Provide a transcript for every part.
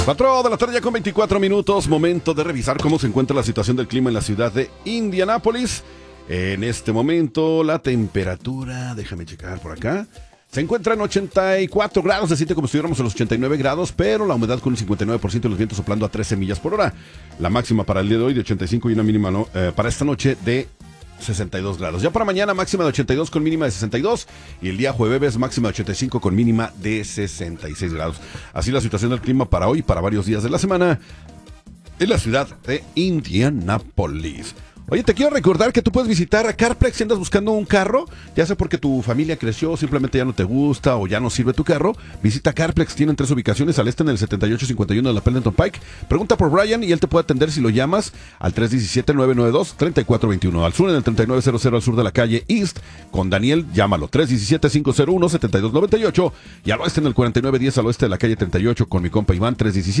4 de la tarde ya con 24 minutos, momento de revisar cómo se encuentra la situación del clima en la ciudad de Indianápolis. En este momento la temperatura, déjame checar por acá, se encuentra en 84 grados, se siente como si estuviéramos en los 89 grados, pero la humedad con un 59% y los vientos soplando a 13 millas por hora. La máxima para el día de hoy de 85 y una mínima para esta noche de 62 grados. Ya para mañana máxima de 82 con mínima de 62 y el día jueves máxima de 85 con mínima de 66 grados. Así la situación del clima para hoy y para varios días de la semana en la ciudad de Indianápolis. Oye, te quiero recordar que tú puedes visitar a CarPlex si andas buscando un carro, ya sea porque tu familia creció, simplemente ya no te gusta o ya no sirve tu carro. Visita CarPlex, tienen 3 ubicaciones, al este en el 7851 de la Pendleton Pike. Pregunta por Brian y él te puede atender si lo llamas al 317-992-3421. Al sur en el 3900 al sur de la calle East. Con Daniel, llámalo 317-501-7298. Y al oeste en el 4910 al oeste de la calle 38 con mi compa Iván,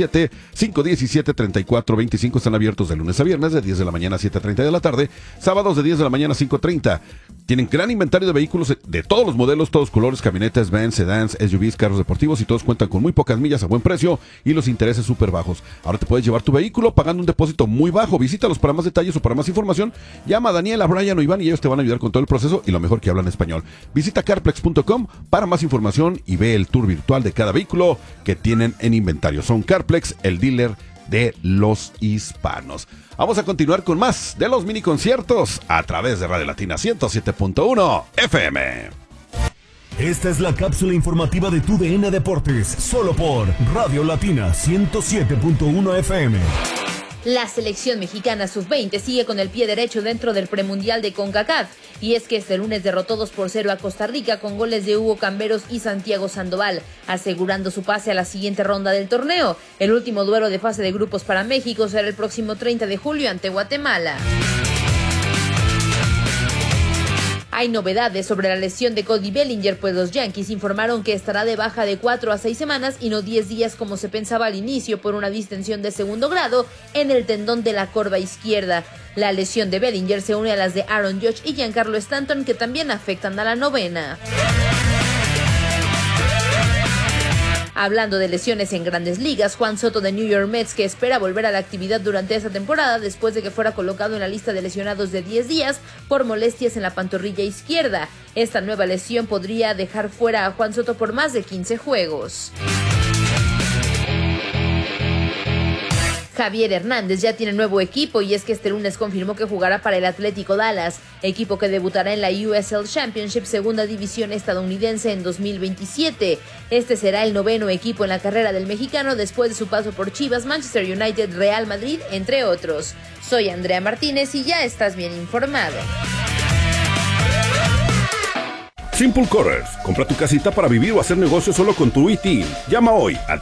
317-517-3425. Están abiertos de lunes a viernes de 10 de la mañana a 7:30 de la tarde, sábados de 10 de la mañana a 5:30. Tienen gran inventario de vehículos de todos los modelos, todos colores, camionetas, vans, sedans, SUVs, carros deportivos y todos cuentan con muy pocas millas a buen precio y los intereses súper bajos. Ahora te puedes llevar tu vehículo pagando un depósito muy bajo. Visítalos para más detalles o para más información. Llama a Daniel, a Brian o Iván y ellos te van a ayudar con todo el proceso y lo mejor que hablan español. Visita carplex.com para más información y ve el tour virtual de cada vehículo que tienen en inventario. Son CarPlex, el dealer de los hispanos. Vamos a continuar con más de los mini conciertos a través de Radio Latina 107.1 FM. Esta es la cápsula informativa de tu DN Deportes, solo por Radio Latina 107.1 FM. La selección mexicana sub-20 sigue con el pie derecho dentro del premundial de CONCACAF, y es que este lunes derrotó 2-0 a Costa Rica con goles de Hugo Camberos y Santiago Sandoval, asegurando su pase a la siguiente ronda del torneo. El último duelo de fase de grupos para México será el próximo 30 de julio ante Guatemala. Hay novedades sobre la lesión de Cody Bellinger, pues los Yankees informaron que estará de baja de 4 a 6 semanas y no 10 días como se pensaba al inicio por una distensión de segundo grado en el tendón de la corva izquierda. La lesión de Bellinger se une a las de Aaron Judge y Giancarlo Stanton, que también afectan a la novena. Hablando de lesiones en Grandes Ligas, Juan Soto de New York Mets, que espera volver a la actividad durante esta temporada después de que fuera colocado en la lista de lesionados de 10 días por molestias en la pantorrilla izquierda. Esta nueva lesión podría dejar fuera a Juan Soto por más de 15 juegos. Javier Hernández ya tiene nuevo equipo, y es que este lunes confirmó que jugará para el Atlético Dallas, equipo que debutará en la USL Championship, segunda división estadounidense, en 2027. Este será el 9º equipo en la carrera del mexicano después de su paso por Chivas, Manchester United, Real Madrid, entre otros. Soy Andrea Martínez y ya estás bien informado. Simple Colors. Compra tu casita para vivir o hacer negocio solo con tu ITIN. Llama hoy al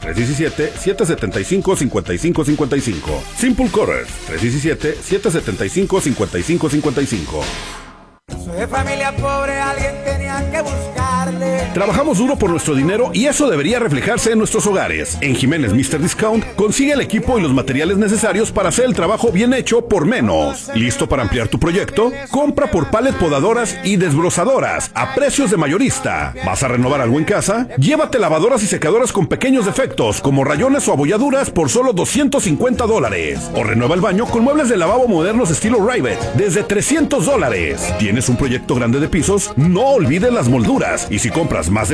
317-775-5555. Simple Colors. 317-775-5555. Soy de familia pobre, alguien tenía que buscarle. Trabajamos duro por nuestro dinero y eso debería reflejarse en nuestros hogares. En Jiménez Mr. Discount consigue el equipo y los materiales necesarios para hacer el trabajo bien hecho por menos. ¿Listo para ampliar tu proyecto? Compra por pallet podadoras y desbrozadoras a precios de mayorista. ¿Vas a renovar algo en casa? Llévate lavadoras y secadoras con pequeños defectos como rayones o abolladuras por solo $250. O renueva el baño con muebles de lavabo modernos estilo Rivet desde $300. ¿Tienes un proyecto grande de pisos? No olvides las molduras, y si compras más de